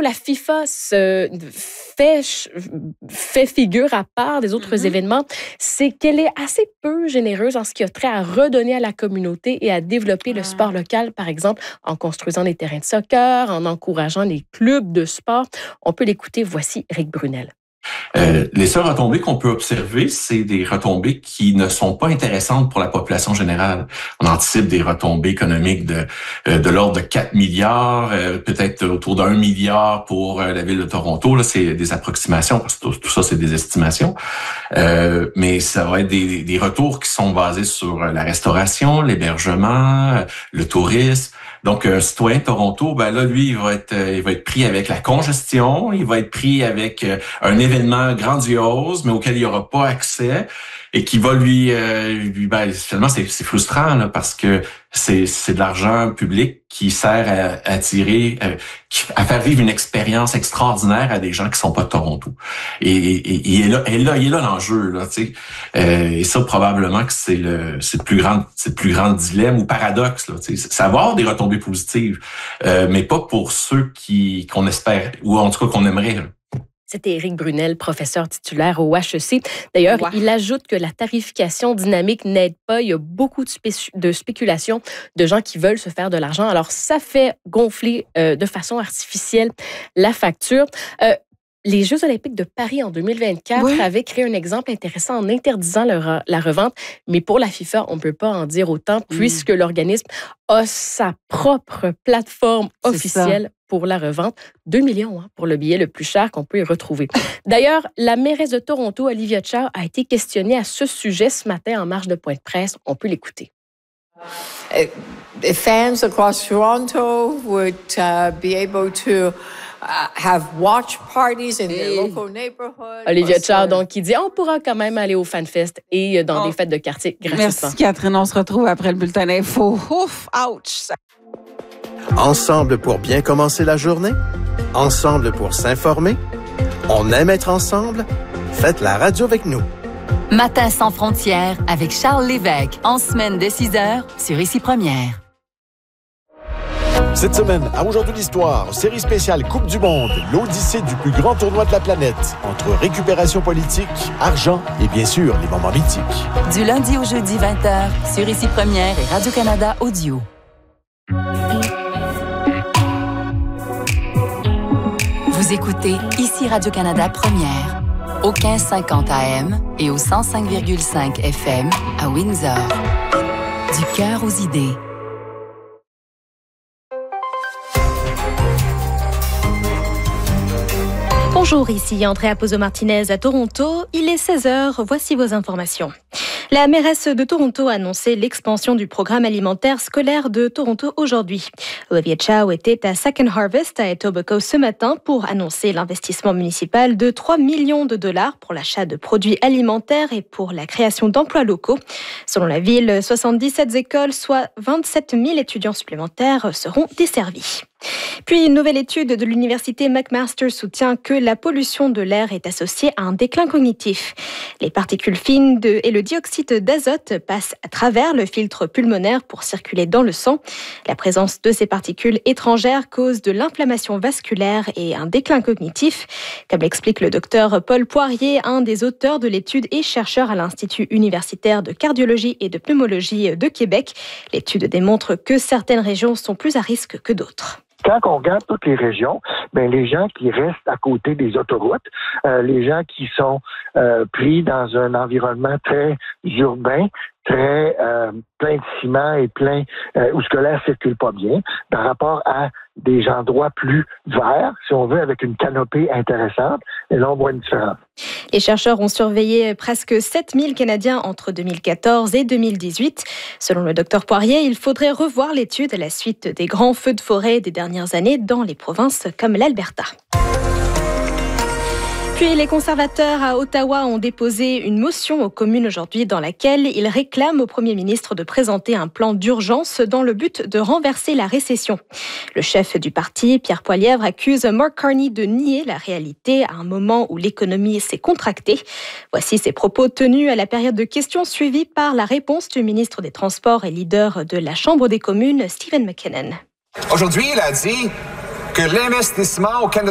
la FIFA fait figure à part des autres événements, c'est qu'elle est assez peu généreuse en ce qui a trait à redonner à la communauté et à développer le sport local, par exemple, en construisant des terrains de soccer, en encourageant les clubs de sport. On peut l'écouter. Voici Éric Brunel. Les seules retombées qu'on peut observer, c'est des retombées qui ne sont pas intéressantes pour la population générale. On anticipe des retombées économiques de l'ordre de 4 milliards, peut-être autour d'1 milliard pour la ville de Toronto. Là, c'est des approximations, parce que tout ça, c'est des estimations. Mais ça va être des retours qui sont basés sur la restauration, l'hébergement, le tourisme. Donc, un citoyen de Toronto, ben là, lui, il va être pris avec la congestion, il va être pris avec un événement grandiose, mais auquel il n'y aura pas accès, et qui va lui finalement, c'est frustrant, là, parce que c'est de l'argent public qui sert à attirer, à faire vivre une expérience extraordinaire à des gens qui sont pas de Toronto. Et il est là l'enjeu, là, tu sais. Et ça, probablement que c'est le plus grand dilemme ou paradoxe, là, tu sais. Ça va avoir des retombées positives, mais pas pour ceux qu'on espère, ou en tout cas qu'on aimerait, là. C'était Éric Brunel, professeur titulaire au HEC. D'ailleurs, il ajoute que la tarification dynamique n'aide pas. Il y a beaucoup de spéculation de gens qui veulent se faire de l'argent. Alors, ça fait gonfler de façon artificielle la facture. Les Jeux olympiques de Paris en 2024 avaient créé un exemple intéressant en interdisant la revente, mais pour la FIFA, on ne peut pas en dire autant puisque l'organisme a sa propre plateforme officielle pour la revente. 2 millions pour le billet le plus cher qu'on peut y retrouver. D'ailleurs, la mairesse de Toronto, Olivia Chow, a été questionnée à ce sujet ce matin en marge de point de presse. On peut l'écouter. Fans across Toronto would be able to have watch parties in their local neighborhood. Olivia Chow, donc, qui dit on pourra quand même aller au FanFest et dans des fêtes de quartier gratuitement. Merci, Catherine. On se retrouve après le bulletin d'info. Ouf, ouch! Ensemble pour bien commencer la journée? Ensemble pour s'informer? On aime être ensemble? Faites la radio avec nous. Matin sans frontières avec Charles Lévesque, en semaine dès 6h sur Ici Première. Cette semaine, à Aujourd'hui l'Histoire, série spéciale Coupe du Monde, l'odyssée du plus grand tournoi de la planète, entre récupération politique, argent et bien sûr les moments mythiques. Du lundi au jeudi 20h sur Ici Première et Radio-Canada Audio. Vous écoutez Ici Radio-Canada Première, au 1550 AM et au 105,5 FM à Windsor. Du cœur aux idées. Bonjour, ici Andrea Pozzo-Martinez à Toronto. Il est 16h, voici vos informations. La mairesse de Toronto a annoncé l'expansion du programme alimentaire scolaire de Toronto aujourd'hui. Olivia Chow était à Second Harvest à Etobicoke ce matin pour annoncer l'investissement municipal de 3 millions de dollars pour l'achat de produits alimentaires et pour la création d'emplois locaux. Selon la ville, 77 écoles, soit 27 000 étudiants supplémentaires, seront desservis. Puis, une nouvelle étude de l'université McMaster soutient que la pollution de l'air est associée à un déclin cognitif. Les particules fines et le dioxyde d'azote passent à travers le filtre pulmonaire pour circuler dans le sang. La présence de ces particules étrangères cause de l'inflammation vasculaire et un déclin cognitif. Comme l'explique le docteur Paul Poirier, un des auteurs de l'étude et chercheur à l'Institut universitaire de cardiologie et de pneumologie de Québec, l'étude démontre que certaines régions sont plus à risque que d'autres. Quand on regarde toutes les régions, ben les gens qui restent à côté des autoroutes, les gens qui sont pris dans un environnement très urbain, très plein de ciment et plein où ce que l'air circule pas bien, par rapport à des endroits plus verts, si on veut, avec une canopée intéressante, et là on voit une différence. Les chercheurs ont surveillé presque 7000 Canadiens entre 2014 et 2018. Selon le docteur Poirier, il faudrait revoir l'étude à la suite des grands feux de forêt des dernières années dans les provinces comme l'Alberta. Puis les conservateurs à Ottawa ont déposé une motion aux communes aujourd'hui dans laquelle ils réclament au Premier ministre de présenter un plan d'urgence dans le but de renverser la récession. Le chef du parti, Pierre Poilievre, accuse Mark Carney de nier la réalité à un moment où l'économie s'est contractée. Voici ses propos tenus à la période de questions suivie par la réponse du ministre des Transports et leader de la Chambre des communes, Stephen McKinnon. Aujourd'hui, il a dit que l'investissement au Canada